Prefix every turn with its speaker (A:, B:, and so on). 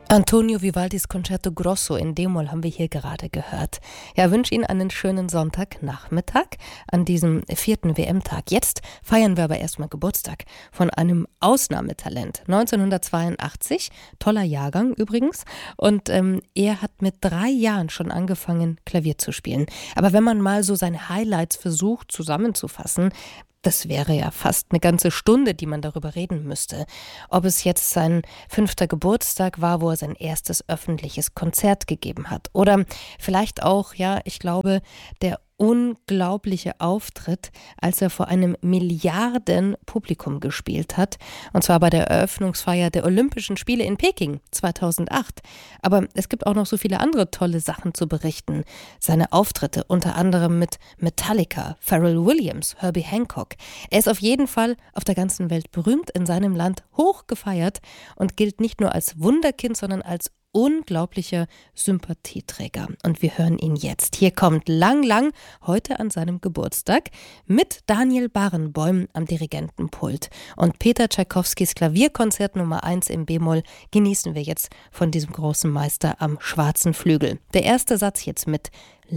A: Antonio Vivaldis Concerto Grosso in D-Moll haben wir hier gerade gehört. Ja, wünsche Ihnen einen schönen Sonntagnachmittag an diesem 4. WM-Tag. Jetzt feiern wir aber erstmal Geburtstag von einem Ausnahmetalent. 1982, toller Jahrgang übrigens. Und er hat mit 3 Jahren schon angefangen, Klavier zu spielen. Aber wenn man mal so seine Highlights versucht zusammenzufassen, das wäre ja fast eine ganze Stunde, die man darüber reden müsste. Ob es jetzt sein 5. Geburtstag war, wo er sein erstes öffentliches Konzert gegeben hat. Oder vielleicht auch, ja, ich glaube, der unglaubliche Auftritt, als er vor einem Milliardenpublikum gespielt hat. Und zwar bei der Eröffnungsfeier der Olympischen Spiele in Peking 2008. Aber es gibt auch noch so viele andere tolle Sachen zu berichten. Seine Auftritte, unter anderem mit Metallica, Pharrell Williams, Herbie Hancock. Er ist auf jeden Fall auf der ganzen Welt berühmt, in seinem Land hoch gefeiert und gilt nicht nur als Wunderkind, sondern als unglaublicher Sympathieträger. Und wir hören ihn jetzt. Hier kommt Lang Lang, heute an seinem Geburtstag, mit Daniel Barenboim am Dirigentenpult. Und Peter Tschaikowskis Klavierkonzert Nummer 1 im B-Moll genießen wir jetzt von diesem großen Meister am schwarzen Flügel. Der erste Satz jetzt mit